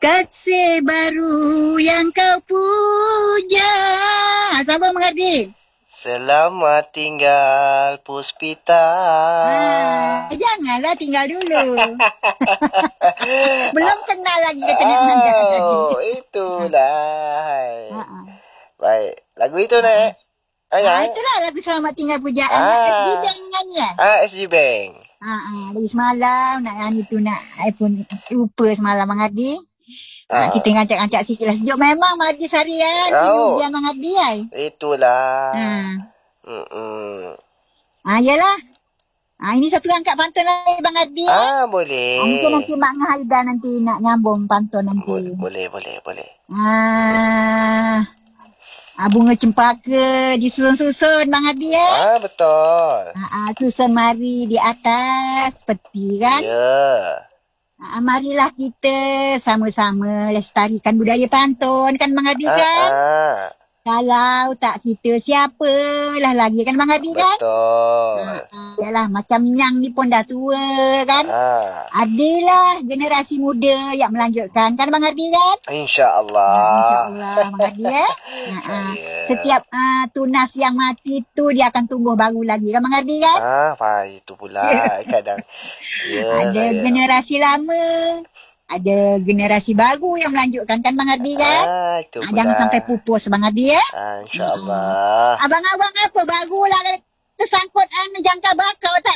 Kasih baru yang kau puja. Siapa mengerti? Selamat tinggal Puspita. Janganlah tinggal dulu. Belum kenal lagi kata Nek Nanda tadi. Itulah. Baik, lagu itu Nek. Itulah lagu Selamat Tinggal Pujaan. SG Bank nyanyi ya? SG Bank. Dari semalam nak nyanyi tu nak iPhone lupa semalam Mang Adi. Kita ngancak-ngancak sikit lah. Sejuk memang Mang Adi seharian. Ujian Mang Adi ay. Itulah. Yalah. Ini satu angkat pantun lagi Bang Adi. Boleh. Mungkin Mak Haida nanti nak nyambung pantun nanti. Boleh. Bunga cempaka disusun-susun Bang Adi ya. Betul. Susun mari di atas peti kan. Ya. Marilah kita sama-sama lestarikan budaya pantun kan Bang Adi kan. Kalau tak kita siapalah lagi kan Bang Adi kan. Betul. Yalah macam Nyang ni pun dah tua kan. Adalah generasi muda yang melanjutkan kan Bang Adi kan. InsyaAllah. InsyaAllah Bang Adi ya. Setiap tunas yang mati tu dia akan tumbuh baru lagi kan Bang Adi kan. Itu pula kadang. Ada generasi lama. Ada generasi baru yang melanjutkan kan Bang Adi kan. Jangan sampai pupus Bang Adi ya. InsyaAllah. Abang-abang apa barulah tersangkut jangka bakau tak.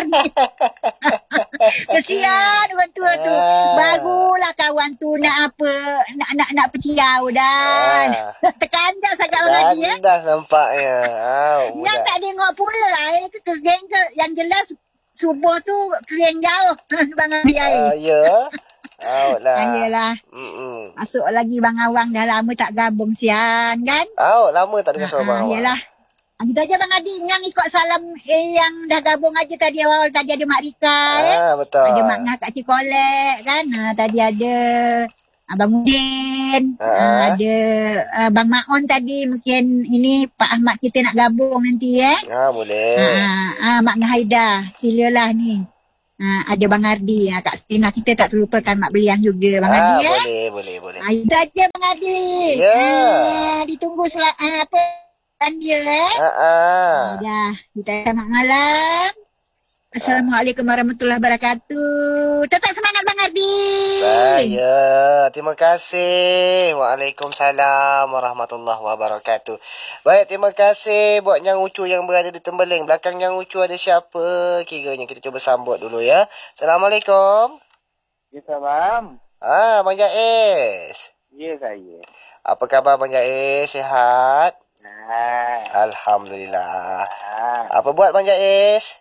Kesian orang tua tu. Barulah kawan tu nak apa, nak peciau dah. Terkandas agak Bang Adi ya. Terkandas nampaknya. Yang tak tengok pula air ke kering ke. Yang jelas subuh tu kering jauh Bang Adi air. Ya. Ayolah. Masuk lagi Bang Awang dah lama tak gabung sian kan. Lama tak dengar suara Bang Awang. Yalah. Gitu aja Bang Adi yang ikut salam yang dah gabung aja tadi awal. Tadi ada Mak Rika ya. Betul. Ada Mak Ngah Kak Cikolek kan. Tadi ada Abang Udin. Ada Bang Maon tadi. Mungkin ini Pak Ahmad kita nak gabung nanti ya. Boleh. Mak Ngah Haida. Silalah ni. Ada Bang Ardi. Kak Stina kita tak terlupakan Mak Belian juga Bang Ardi ya. Boleh. Itu aja Bang Ardi. Ditunggu apa dia dah. Kita selamat malam. Assalamualaikum warahmatullahi wabarakatuh. Tetap semangat Bang Ardi. Terima kasih. Waalaikumsalam warahmatullahi wabarakatuh. Baik, terima kasih buat Nyang Ucu yang berada di Tembeling. Belakang Nyang Ucu ada siapa? Kiranya kita cuba sambut dulu ya. Assalamualaikum. Ya, salam. Abang Jais. Ya, saya. Apa khabar Abang Jais? Sihat? Alhamdulillah. Apa buat Abang Jais?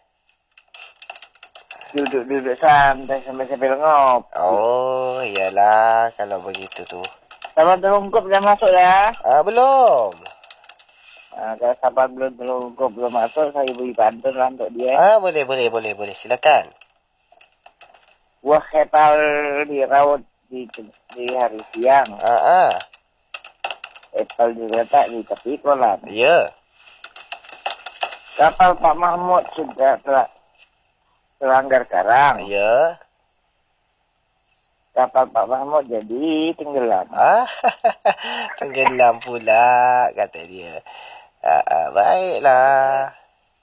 Duduk santai sampai lengop. Iyalah kalau begitu tu. Sabar terungkup dah masuk ya? Belum. Kalau sabar belum terungkup belum masuk, saya beri pantun lah untuk dia. Boleh. Silakan. Buah kepal dirawat di hari siang. Apel diletak di tepi kolam. Ya. Kapal Pak Mahmud sudah terlanggar karang. Ya. Kapal Pak Mahmud jadi tenggelam. Tenggelam pula kata dia. Baiklah.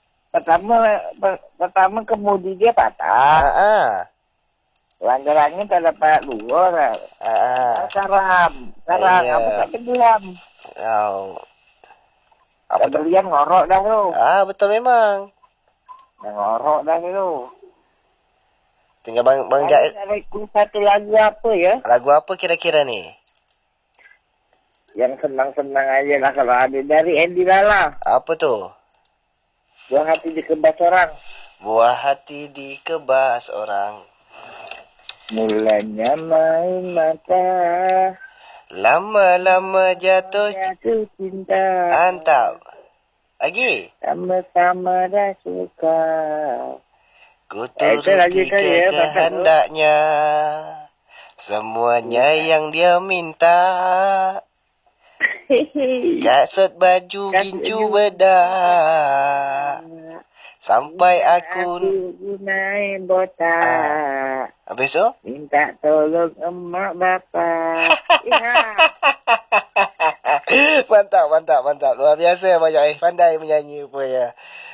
Pertama kemudi dia patah. Langgarannya tak dapat luar. Sarang. Apa tak tenggelam. Kebelian ngorok dah tu. Betul memang. Ngorok dah tu. Tinggal Bang Jais. Satu lagu apa ya? Lagu apa kira-kira ni? Yang senang-senang aja lah kalau ada dari Andy Lala. Apa tu? Buah hati dikebas orang. Buah hati dikebas orang. Mulanya main mata. Lama-lama jatuh cinta. Mantap. Lagi? Sama-sama dah suka. Ku turuti kehendaknya. Semuanya yang dia minta. Kasut baju gincu bedak. Sampai aku naik botak. Habis tu? Minta tolong emak bapak. Ya. Mantap. Luar biasa Abang pandai menyanyi rupanya.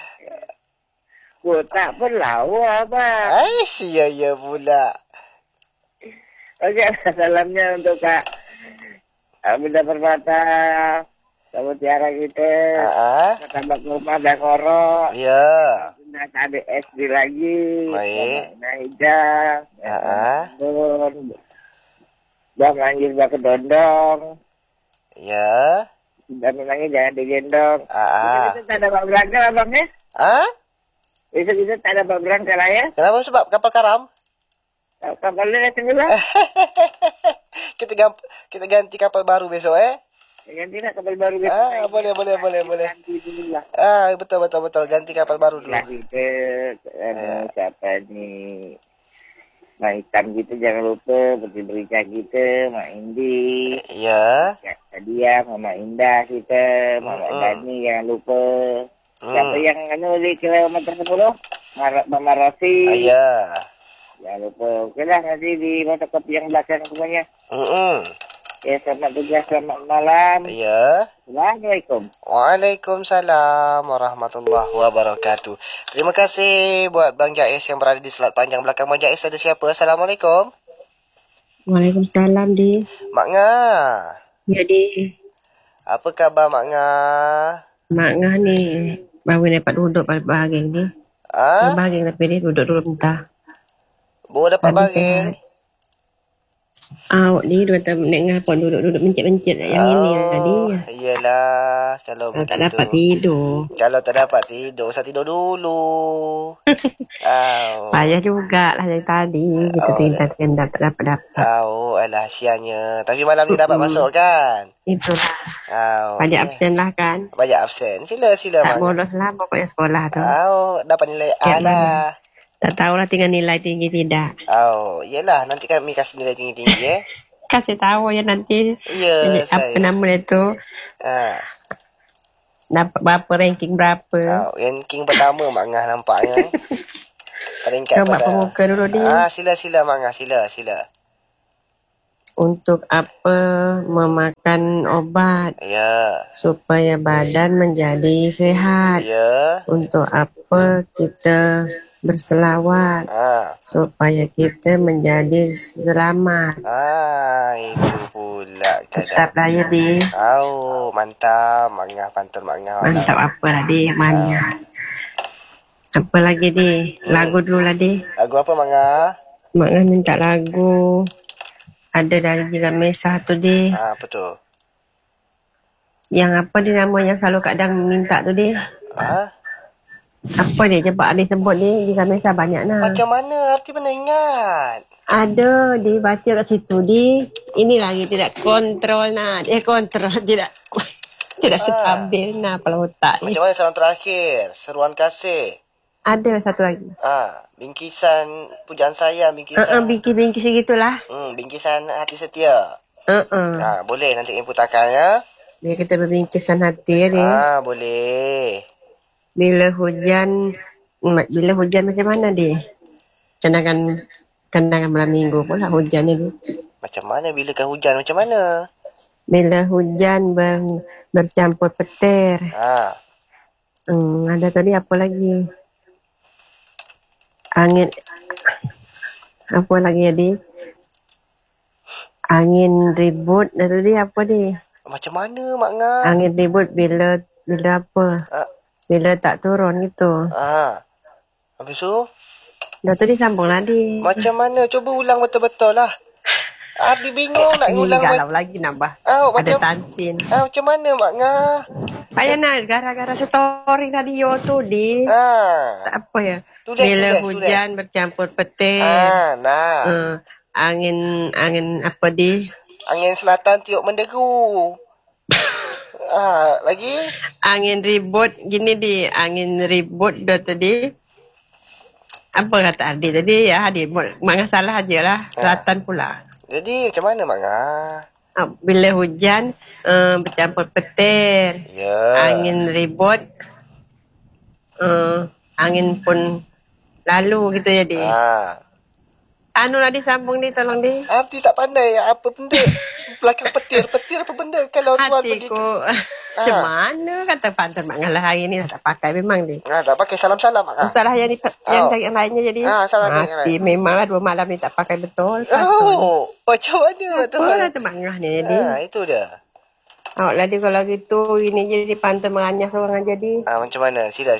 Tak berlawa, Abang. Ya pula. Okey, salamnya untuk Kak Aminah Permata, sama tiara kita. Kata Mbak Rumah dan Korok. Ya. Sudah tak ada SD lagi. Baik. Naija. Bang manggil Mbak Kedondong. Ya. Sudah menangis jangan digendong. Besok tak ada Mbak Berangkat, Abang ya? Besok tak ada Mbak Berangkat lah ya? Kenapa sebab kapal karam? Kapalnya sembilan. Kita ganti kapal baru besok Ganti lah kapal baru besok. Boleh. Ganti dulu lah. Betul. Ganti kapal baru dulu. Lah kita siapa ni? Mak Hitam kita jangan lupa beri-berikan kita, Mak Indi. Ya. Kak Dia, Mama Indah kita, Mama Dani jangan lupa. Siapa yang di kilometer 10? Mama Rosi. Ya. Jangan lupa. Okeylah nanti di fotokopi yang belakang semuanya. Ya, selamat tugas, selamat malam. Ya. Assalamualaikum. Waalaikumsalam warahmatullahi wabarakatuh. Terima kasih buat Bang Jais yang berada di slot panjang belakang. Bang Jais ada siapa? Assalamualaikum. Waalaikumsalam, Di. Mak Nga. Ya, Di. Apa khabar Mak Nga? Mak Nga ni baru dapat duduk bahagian ni. Bahagian tapi dia duduk dulu bentar. Baru dapat bahagian? Dia dua tahun nak ngapon duduk mencet-mencet yang ini tadi. Iyalah, kalau begitu. Tak dapat tidur. Kalau tak dapat tidur, usah tidur dulu. Payah jugalah dari tadi. Kita tindak tak dapat. Alah sianya. Tapi malam ni dapat masuk kan? Itulah. Banyak absen lah kan? Banyak absen. Sila. Tak bolos lah pokoknya sekolah tu. Dapat nilai A lah. Tak tahulah tinggal nilai tinggi tidak. Yelah. Nanti kami kasih nilai tinggi-tinggi Kasih tahu ya nanti. Ya, apa nama dia tu? Dapat berapa, ranking berapa. Ranking pertama Mak Ngah nampaknya. Peringkat coba pemuka dulu Di. Sila Mak Ngah. Sila. Untuk apa memakan obat? Ya. Supaya badan menjadi sehat. Ya. Untuk apa kita berselawat? Supaya kita menjadi selamat. Itu pula tetaplah ya Di. Mantap Mak Ngah, pantun Mak Ngah. Mantap apa lah Di, banyak. Apa lagi Di? Lagu dulu lah Di. Lagu apa Mak Ngah? Mak Ngah minta lagu. Ada dari Gila Mesa tu Di. Apa tu? Yang apa dia nama yang selalu kadang minta tu Di? Apa dia cepat dia sebut ni Gila Mesa banyak nah. Macam mana? Arti mana ingat? Ada dibaca kat situ Di. Ini lagi tidak kontrol nah. Kontrol tidak stabil nah kepala otak ni. Macam mana salam terakhir? Seruan kasih. Ada satu lagi. Bingkisan pujaan sayang, bingkisan. Bingkis segitulah. Bingkisan hati setia. Boleh nanti ibu putarkan ya. Biar kita berbingkisan hati ya dia. Boleh. Bila hujan macam mana dia? Kenangan malam minggu pula hujan ni. Macam mana bila kan hujan macam mana? Bila hujan bercampur petir. Ada tadi apa lagi? Angin. Apa lagi Adi? Angin ribut. Tadi apa dia? Macam mana Mak Ngah? Angin ribut bila apa? Bila tak turun gitu. Habis tu? Dah tadi sambung lagi. Macam mana? Cuba ulang betul-betul lah. Adi bingung nak ulang. Galau lagi nambah. Ada tantin. Macam mana Mak Ngah? Payah nak gara-gara story radio tu Di. Tak apa ya. Bila hujan bercampur petir. Angin apa Di? Angin selatan tiup menderu. Lagi? Angin ribut gini Di. Angin ribut dah tadi. Apa kata Adi tadi ya? Adi Mak Ngah salah aje lah. Selatan pula. Jadi macam mana Mak Ngah? Bila hujan bercampur petir. Angin ribut. Angin pun lalu gitu ya, Di. Anu lah disambung di, tolong di. Abdi tak pandai apa benda. Belakang petir apa benda kalau tuan pergi Hatiku. Macam mana kata pantas mak ngalah hari ni tak pakai memang di. tak pakai salam-salam mak. Salah yang yang lainnya jadi. Salah yang Hati memanglah 2 malam ni tak pakai betul. Macam mana betul? Apa tu mak ngah ni jadi. Itu dia. Awak lagi kalau gitu ini jadi pantas menganyah seorang jadi. Macam mana? Sila.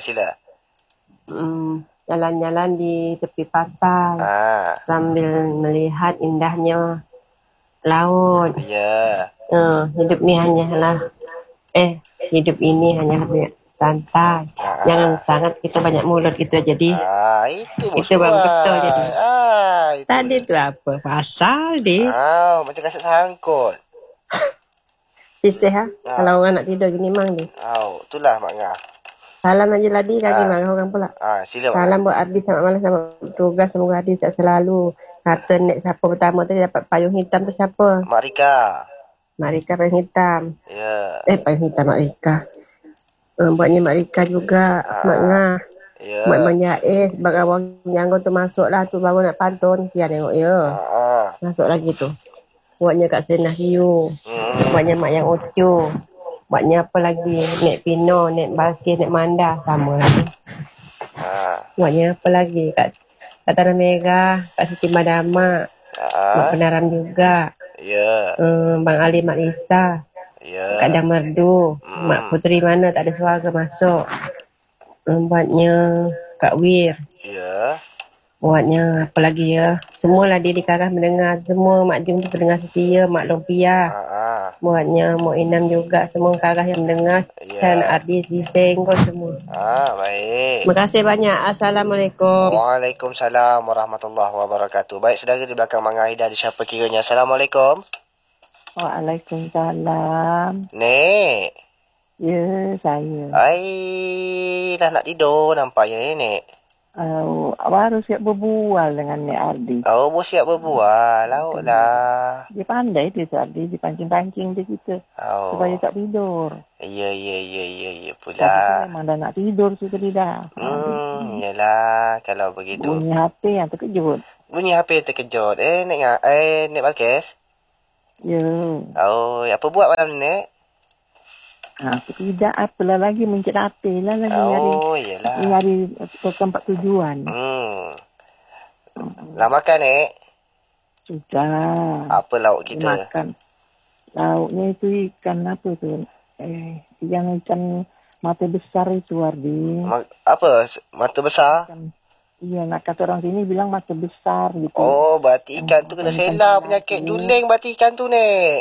Jalan-jalan di tepi pantai sambil melihat indahnya laut. Ya. Hidup ni hanyalah hidup ini hanya santai. Jangan sangat kita banyak mulut gitu jadi. Itu bang betul jadi. Tadi tu apa pasal di? Macam kasut sangkut. Pisih kalau orang nak tidur gini mang di. Itulah mak ngah. Salam aja lagi marah orang pula. Sila mak. Salam buat Ardi selamat malam selamat tugas semoga Ardi sehat selalu. Kata nek siapa pertama tadi dapat payung hitam tu siapa? Mak Rika payung hitam. Ya. Payung hitam Mak Rika. Buatnya Mak Rika juga. Mak Ngah. Ya. Mak Manjais. Sebagai orang yang tu masuklah tu baru nak pantun. Siap tengok ya. Masuk lagi tu. Buatnya Kak Senah Hiu. Buatnya Mak Yang Ucu. Buatnya apa lagi? Nek Pino, Nek Balkis, Nek Manda. Sama lagi. Buatnya apa lagi? Kak Tanah Merah, Kak Siti Madama. Mak Penaram juga. Ya. Bang Ali, Mak Lisa. Ya. Kak Dang Merdu. Mak Putri mana tak ada suara masuk. Buatnya Kak Wir. Ya. Buatnya apa lagi ya? Semualah diri Karah mendengar. Semua Mak Jum tu pendengar setia. Mak Lumpia. Buatnya Mak Inam juga. Semua Karah yang mendengar. Dan Ardi Siseng kau semua. Baik. Terima kasih banyak. Assalamualaikum. Waalaikumsalam warahmatullahi wabarakatuh. Baik, saudara di belakang Mak Aida ada siapa kiranya? Assalamualaikum. Waalaikumsalam. Nek. Ya, saya. Dah nak tidur nampaknya Nek. Baru siap berbual dengan Nek Ardi. Baru siap berbual. Lah. Dia pandai dia Ardi. Dia pancing-pancing dia kita. Supaya tak tidur. Ya pula. Tapi memang dah nak tidur sudah dia. Yalah. Kalau begitu. Bunyi HP yang terkejut. Nek Balkis? Ya. Apa buat malam ni Nek? Tidak apalah lagi mencet HP lah lagi nyari ke tempat tujuan. Lah makan Nek? Sudah. Apa lauk kita? Makan. Lauknya itu ikan apa tu? Yang ikan mata besar itu Ardi. Apa? Mata besar? Iya, nak kata orang sini bilang mata besar gitu. Berarti ikan tu kena selah penyakit juling berarti ikan tu Nek.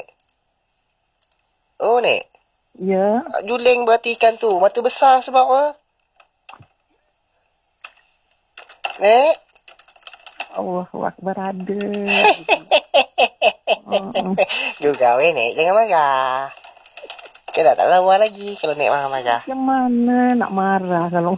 Nek. Ya. Juling berarti ikan tu. Mata besar sebab apa? Nek? Allahu Akbar ada. Juga Nek. Jangan marah. Kena tak lawa lagi kalau Nek marah-marah. Yang mana nak marah kalau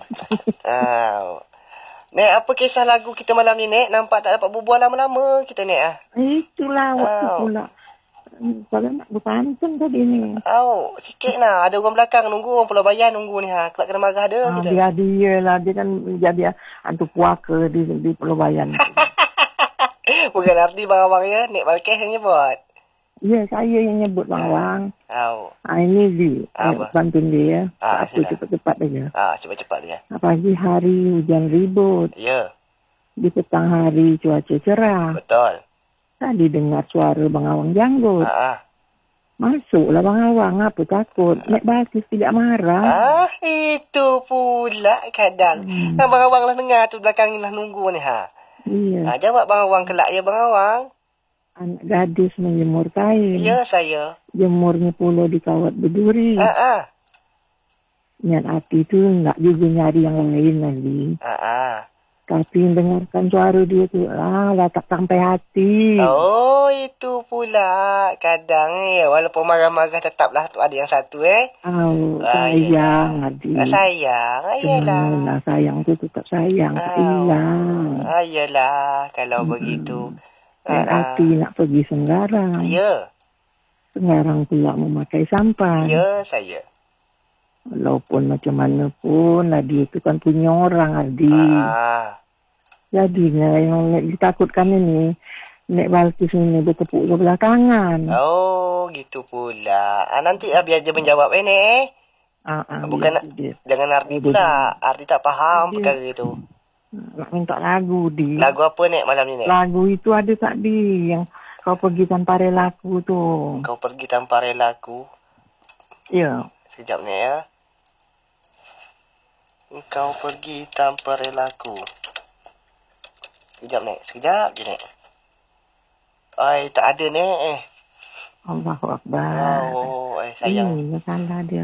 Nek, apa kisah lagu kita malam ni Nek? Nampak tak dapat berbual lama-lama kita Nek Itulah waktu pula. Kalau nak berpantun tadi ni. Sikit lah. Ada orang belakang nunggu. Orang Pulau Bayan nunggu ni. Kelak kena marah ada kita. Dia lah. Dia kan jadi hantu puaka di Pulau Bayan. Bukan arti bang abang ya. Nek Balkis yang nyebut. Ya, saya yang nyebut bang abang. Ini pantun dia. Cepat-cepat aja. Cepat-cepat dia. Pagi hari hujan ribut. Ya. Di petang hari cuaca cerah. Betul. Tadi dengar suara Bang Awang janggut. Masuklah Bang Awang, apa takut? Nek Balkis tidak marah. Itu pula kadang. Bang Awang lah dengar tu belakang ni lah nunggu ni Iya. Jawab Bang Awang kelak ya Bang Awang. Anak gadis menjemur kain. Ya saya. Jemurnya pula di kawat berduri. Niat hati tu nak juga nyari yang lain lagi. Tapi dengarkan suara dia tu, lah tak sampai hati. Itu pula. Kadang walaupun marah-marah tetaplah tu ada yang satu sayang Adi. Sayang, ayolah. Sayang tu tetap sayang, tak hilang. Ayolah, kalau begitu. Hati nak pergi Senggarang. Ya. Senggarang pula memakai sampan. Ya, saya. Walaupun macam mana pun, dia itu kan punya orang, Adi. Jadi, yang ditakutkan ini, Nek Balkis ini bertepuk sebelah tangan. Oh, gitu pula. Nanti biar dia menjawab ini. Bukan, jangan Ardi pula. Ardi tak faham perkara itu. Nak minta lagu, Di. Lagu apa, Nek, malam ni, Nek? Lagu itu ada tak, Di? Yang kau pergi tanpa relaku tu. Kau pergi tanpa relaku? Ya. Sekejap, Nek, ya. Kau pergi tanpa relaku. Sekejap, Nek. Sekejap je, Nek. Ay, tak ada, Nek. Allahu Akbar. Sayang. Salah dia.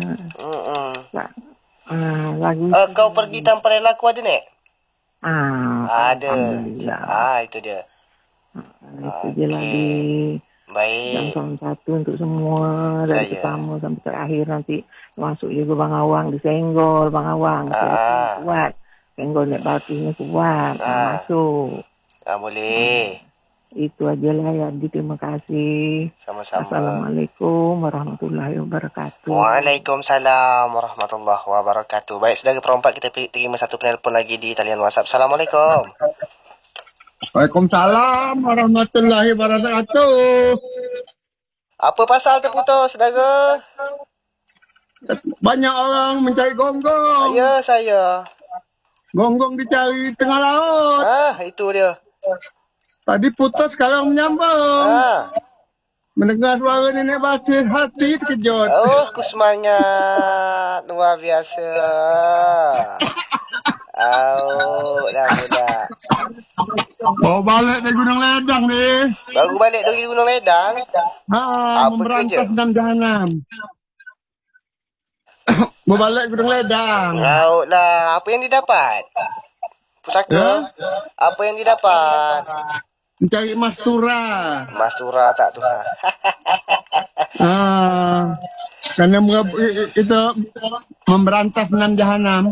Lagu kau pergi tanpa relaku ada, Nek? Ada. Itu dia. Itu je lagi. Baik. Yang satu untuk semua. Dari pertama sampai terakhir nanti. Masuk juga Bang Awang disenggol. Bang Awang. Kuat. Senggol Nek Balkisnya kuat. Masuk. Boleh. Itu aja lah ya, terima kasih. Sama-sama. Assalamualaikum warahmatullahi wabarakatuh. Waalaikumsalam warahmatullahi wabarakatuh. Baik, saudara perempat, kita terima satu penelpon lagi di talian WhatsApp. Assalamualaikum. Waalaikumsalam warahmatullahi wabarakatuh. Apa pasal terputus, saudara? Banyak orang mencari gonggong. Ya, saya. Gonggong dicari tengah laut. Itu dia. Tadi putus, sekarang menyambung. Mendengar suara Nenek Balkis, hati terkejut. Oh, aku semangat. Luar biasa. Dah. Bawa balik dari Gunung Ledang ni. Baru balik dari Gunung Ledang? Memberantas dan jahanam. Bawa balik Gunung Ledang. Lah, apa yang didapat? Pusaka? Apa yang didapat? Mencari Mastura. Mastura tak tu? Karena itu memberantas 6 jahanam.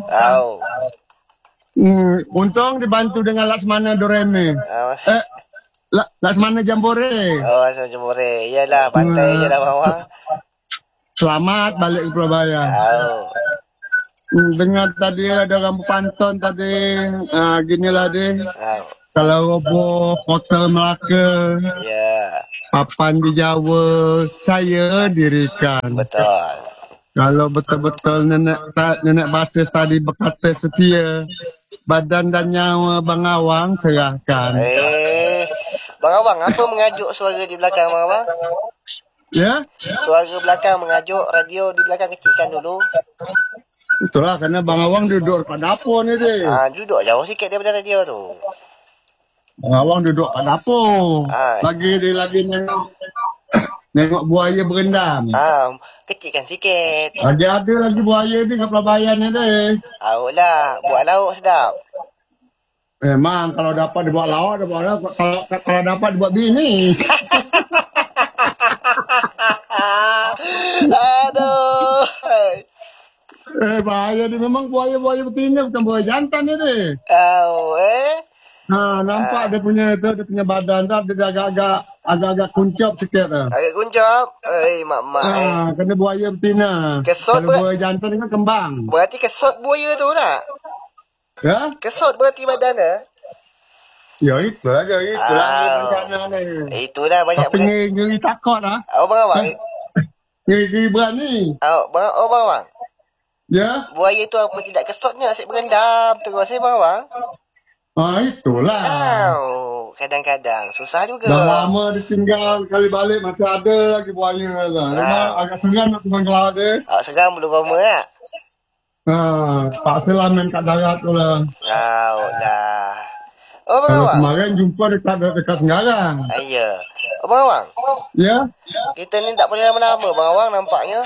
Untung dibantu dengan Laksmana Doreme. Laksmana Jambore. Laksmana Jambore. Iyalah, bantai je dah bawah. Selamat balik ke Surabaya. Dengar tadi ada orang berpantun tadi. Ginilah dia. Kalau roboh kota Melaka. Papan di Jawa saya dirikan. Betul. Kalau betul-betul Nenek Balkis tadi berkata setia, badan dan nyawa Bang Awang serahkan. Bang Awang, apa mengajuk suara di belakang Bang Awang? Ya? Suara belakang mengajuk, radio di belakang kecilkan dulu. Itulah, karena Bang Awang duduk kat dapur ni dia. Duduk jauh sikit daripada radio tu. Bang Awang duduk kat dapur. Lagi nengok buaya berendam. Kecilkan sikit. Ada lagi buaya ni kat pelabayan ni dia. Lah, buat lauk sedap. Memang kalau dapat dibuat lauk, kalau dapat dibuat bini. Aduh. Bahaya dia, memang buaya-buaya betina, bukan buaya jantan dia. Nampak dia punya badan tu, dia agak kuncup sikit dah. Agak kuncup? Mak-mak. Kena buaya betina. Kalau buaya jantan kan kembang. Berarti kesot buaya tu nak? Ya? Kesot berarti badan dia? Ya, itulah rencana ni. Itulah banyak. Tapi ngeri takut lah. Bang Awang? Ngeri berani. Bang Awang? Ya? Buaya tu apa tidak kesotnya, asyik berendam terus, Bang Awang? Itulah. Kadang-kadang susah juga. Dah lama ditinggal, kali balik masih ada lagi buaya lah. Memang agak segan nak turun ke laut dia. Segan belum Roma tak? Tak salah main kat darat tu lah. Bang Kalau Awang? kemarin jumpa dekat Senggarang. Ya. Bang Awang? Ya? Kita ni tak boleh nama-nama Bang Awang nampaknya.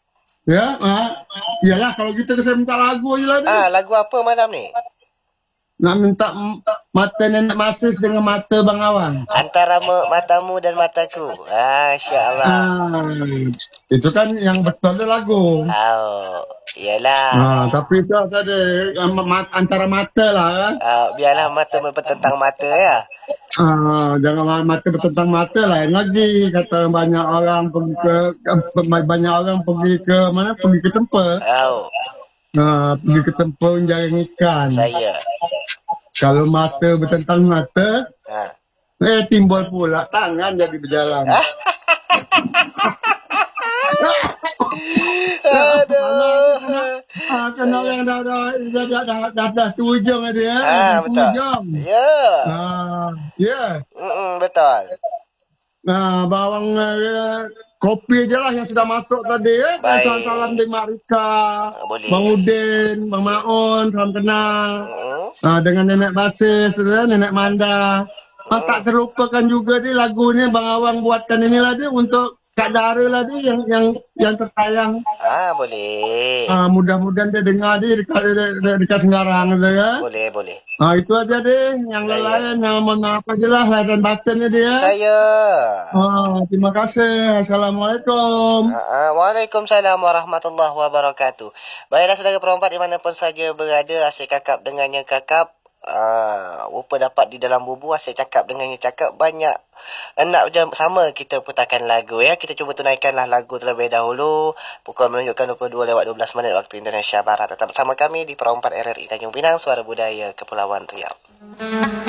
Ya? Iyalah, kalau kita saya minta lagu je lah dia. Lagu apa malam ni? nak minta mata nenek Masis dengan mata Bang Awang. Antara matamu dan mataku. Masya Allah. Itu kan yang betul lagu. Oh, iyalah. Tapi itu tadi antara mata lah. Biarlah mata bertentang mata ya. Jangan mata bertentang mata, lain lagi. Kata banyak orang pergi ke mana? Pergi ke tempat. Pergi ke tempat jaring ikan. Saya. Kalau mata bertentang mata, timbul pula tangan jadi berjalan. Aduh. Kena yang dah seujung dia. Betul. Ya. Betul. Bawang kopi aja lah yang sudah masuk tadi ya. Salam dari Mak Rika, Bang Udin, Bang Maon, salam kenal. Dengan Nenek Basis, Nenek Manda. Tak terlupakan juga di lagunya Bang Awang buatkan inilah dia untuk Kak Dara lah dia yang tertayang. Boleh. Mudah-mudahan dia dengar dia dekat Senggarang gitu ya. Boleh. Itu aja deh. Yang lain mohon maaf aja lah lahir dan batinnya dia. Saya. Terima kasih. Assalamualaikum. Waalaikumsalam warahmatullahi wabarakatuh. Baiklah saudara perempat dimanapun saja berada, asyik kakap dengan yang kakap. Rupa dapat di dalam bubu, asyik cakap dengan yang cakap. Banyak nak sama kita putarkan lagu ya. Kita cuba tunaikanlah lagu terlebih dahulu. Pukul menunjukkan 22:12 waktu Indonesia Barat. Tetap bersama kami di Perempat RRI Tanjung Pinang, Suara Budaya Kepulauan Riau.